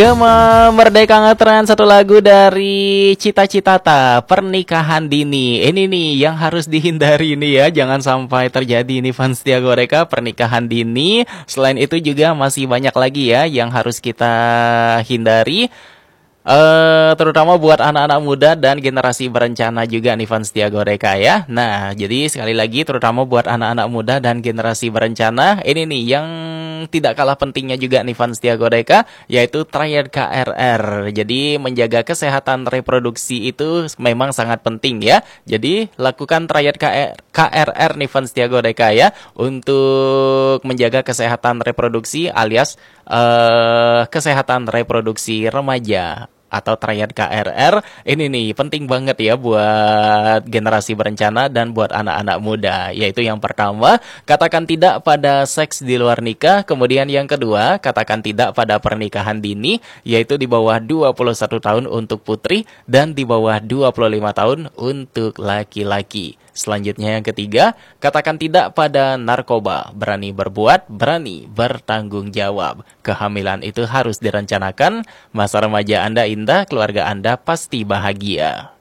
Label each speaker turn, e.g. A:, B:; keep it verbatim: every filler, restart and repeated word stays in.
A: Gema Merdeka ngetren satu lagu dari Cita Citata, Pernikahan Dini. Ini nih yang harus dihindari nih ya, jangan sampai terjadi ini fans Setia Goreka, pernikahan dini. Selain itu juga masih banyak lagi ya yang harus kita hindari. Eh, terutama buat anak-anak muda dan generasi berencana juga nih fans Setia Goreka ya. Nah, jadi sekali lagi terutama buat anak-anak muda dan generasi berencana, ini nih yang tidak kalah pentingnya juga nih fans Setia Goreka, yaitu triad K R R. Jadi menjaga kesehatan reproduksi itu memang sangat penting ya. Jadi lakukan triad K R R nih fans Setia Goreka ya, untuk menjaga kesehatan reproduksi alias eh, kesehatan reproduksi remaja atau triad K R R. Ini nih penting banget ya buat generasi berencana dan buat anak-anak muda. Yaitu yang pertama, katakan tidak pada seks di luar nikah. Kemudian yang kedua, katakan tidak pada pernikahan dini, yaitu di bawah dua puluh satu tahun untuk putri dan di bawah dua puluh lima tahun untuk laki-laki. Selanjutnya yang ketiga, katakan tidak pada narkoba. Berani berbuat, berani bertanggung jawab. Kehamilan itu harus direncanakan. Masa remaja Anda indah, keluarga Anda pasti bahagia.